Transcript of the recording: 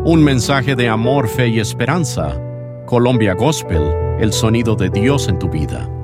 Un mensaje de amor, fe y esperanza. Colombia Gospel, el sonido de Dios en tu vida.